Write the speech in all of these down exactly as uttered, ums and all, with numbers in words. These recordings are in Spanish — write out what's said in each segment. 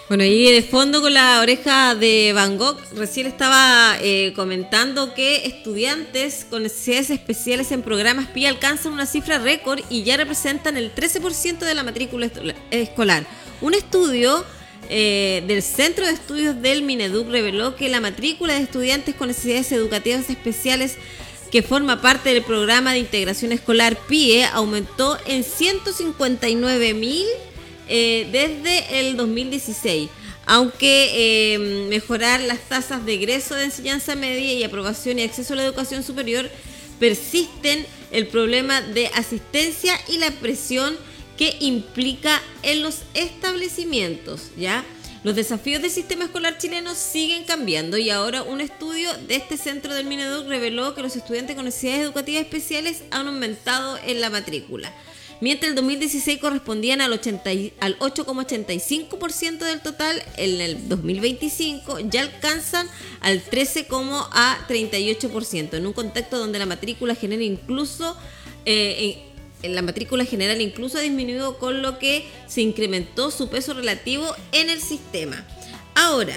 Bueno, y de fondo con la oreja de Van Gogh, recién estaba eh, comentando que estudiantes con necesidades especiales en programas P I A alcanzan una cifra récord y ya representan el trece por ciento de la matrícula escolar. Un estudio eh, del Centro de Estudios del Mineduc reveló que la matrícula de estudiantes con necesidades educativas especiales que forma parte del programa de integración escolar P I E aumentó en ciento cincuenta y nueve mil Eh, desde el dos mil dieciséis, aunque eh, mejorar las tasas de egreso de enseñanza media y aprobación y acceso a la educación superior, persisten el problema de asistencia y la presión que implica en los establecimientos, ¿ya? Los desafíos del sistema escolar chileno siguen cambiando y ahora un estudio de este centro del Mineduc reveló que los estudiantes con necesidades educativas especiales han aumentado en la matrícula. Mientras el dos mil dieciséis correspondían al, ochenta, al ocho coma ochenta y cinco por ciento del total, en el dos mil veinticinco ya alcanzan al trece coma treinta y ocho por ciento, en un contexto donde la matrícula general incluso eh, en, en la matrícula general incluso ha disminuido, con lo que se incrementó su peso relativo en el sistema. Ahora,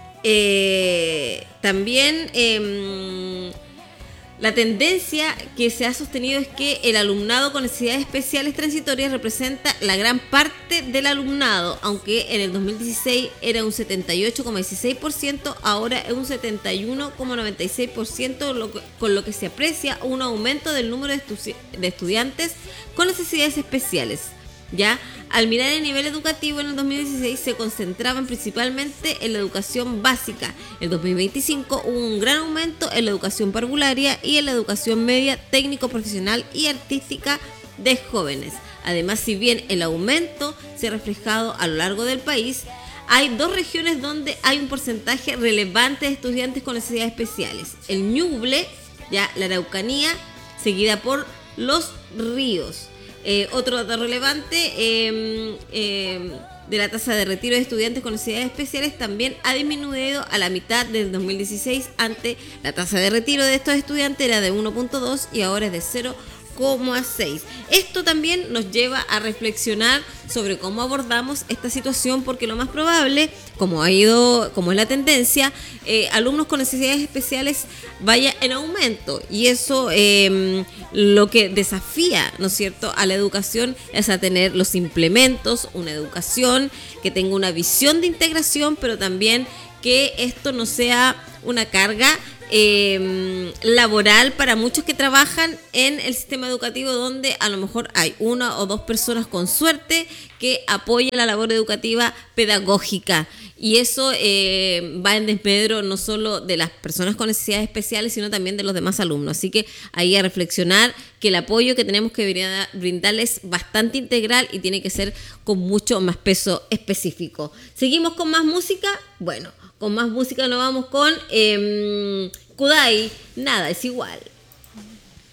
eh, también eh, la tendencia que se ha sostenido es que el alumnado con necesidades especiales transitorias representa la gran parte del alumnado, aunque en el dos mil dieciséis era un setenta y ocho coma dieciséis por ciento, ahora es un setenta y uno coma noventa y seis por ciento, lo que, con lo que se aprecia un aumento del número de, estu- de estudiantes con necesidades especiales. Ya, al mirar el nivel educativo en el dos mil dieciséis se concentraban principalmente en la educación básica. En el dos mil veinticinco hubo un gran aumento en la educación parvularia y en la educación media, técnico, profesional y artística de jóvenes. Además, si bien el aumento se ha reflejado a lo largo del país, hay dos regiones donde hay un porcentaje relevante de estudiantes con necesidades especiales: el Ñuble, ya, la Araucanía, seguida por Los Ríos. Eh, otro dato relevante eh, eh, de la tasa de retiro de estudiantes con necesidades especiales también ha disminuido a la mitad del dos mil dieciséis. Antes, la tasa de retiro de estos estudiantes era de uno punto dos y ahora es de cero coma seis. Esto también nos lleva a reflexionar sobre cómo abordamos esta situación, porque lo más probable, como ha ido, como es la tendencia, eh, alumnos con necesidades especiales vaya en aumento, y eso eh, lo que desafía, ¿no es cierto?, a la educación es a tener los implementos, una educación que tenga una visión de integración, pero también que esto no sea una carga Eh, laboral para muchos que trabajan en el sistema educativo, donde a lo mejor hay una o dos personas con suerte que apoyan la labor educativa pedagógica, y eso eh, va en desmedro no solo de las personas con necesidades especiales, sino también de los demás alumnos. Así que ahí a reflexionar que el apoyo que tenemos que brindarles es bastante integral y tiene que ser con mucho más peso específico. ¿Seguimos con más música? Bueno, con más música nos vamos con eh, Kudai, Nada es Igual.